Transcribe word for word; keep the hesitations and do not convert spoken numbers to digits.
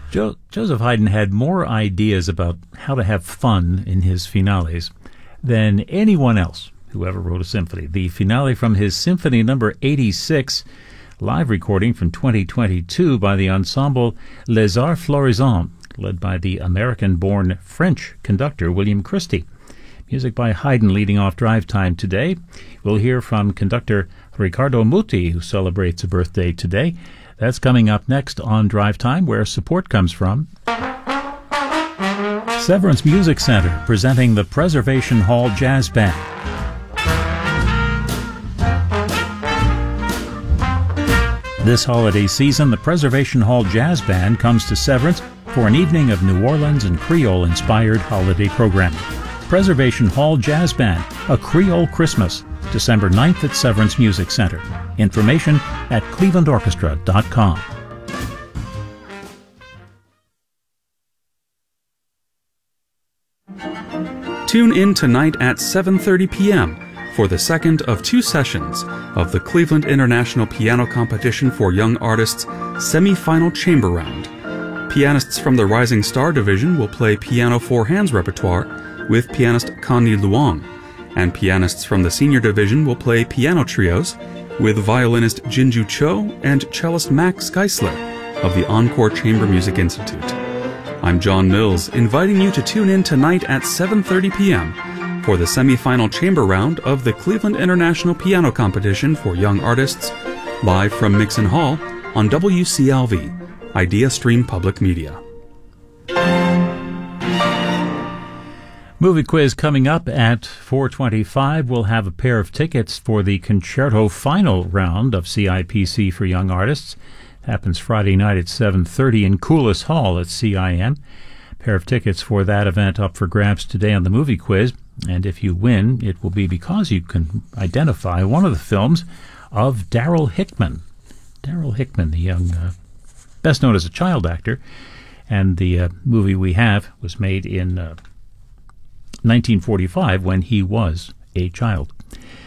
Jo- Joseph Haydn had more ideas about how to have fun in his finales than anyone else who ever wrote a symphony. The finale from his Symphony Number eighty-six, live recording from twenty twenty-two by the ensemble Les Arts Florissants, led by the American-born French conductor William Christie. Music by Haydn leading off Drive Time today. We'll hear from conductor Riccardo Muti, who celebrates a birthday today. That's coming up next on Drive Time, where support comes from Severance Music Center, presenting the Preservation Hall Jazz Band. This holiday season, the Preservation Hall Jazz Band comes to Severance for an evening of New Orleans and Creole-inspired holiday programming. Preservation Hall Jazz Band, A Creole Christmas, December ninth at Severance Music Center. Information at cleveland orchestra dot com. Tune in tonight at seven thirty p.m. for the second of two sessions of the Cleveland International Piano Competition for Young Artists Semi-Final Chamber Round. Pianists from the Rising Star Division will play piano four hands repertoire with pianist Connie Luong, and pianists from the Senior Division will play piano trios with violinist Jinju Cho and cellist Max Geisler of the Encore Chamber Music Institute. I'm John Mills, inviting you to tune in tonight at seven thirty p.m. for the semi-final chamber round of the Cleveland International Piano Competition for Young Artists, live from Mixon Hall on W C L V, Idea Stream Public Media. Movie quiz coming up at four twenty-five. We'll have a pair of tickets for the concerto final round of C I P C for Young Artists. Happens Friday night at seven thirty in Coulis Hall at C I M. A pair of tickets for that event up for grabs today on the movie quiz. And if you win, it will be because you can identify one of the films of Darryl Hickman. Darryl Hickman, the young, uh, best known as a child actor. And the uh, movie we have was made in Uh, nineteen forty-five, when he was a child.